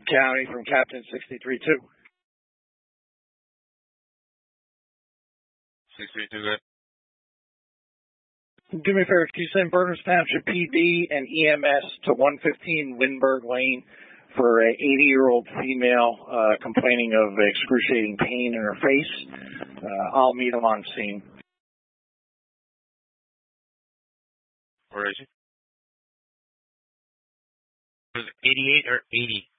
County from Captain 63-2. 632, good. Do me a favor, can you send Berners Township PD and EMS to 115 Lindbergh Lane for an 80-year-old female complaining of excruciating pain in her face? I'll meet them on scene. Where is she? Was it 88 or 80?